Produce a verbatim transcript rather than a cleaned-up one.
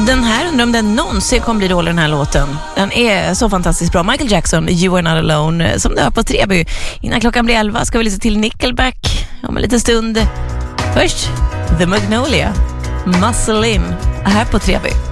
Den här undrar om den någonsin kommer bli dålig, den här låten. Den är så fantastiskt bra. Michael Jackson, You Are Not Alone, som du hör på Treby. Innan klockan blir elva ska vi lyssna till Nickelback om en liten stund. Först The Magnolia, Muscle In, här på Treby.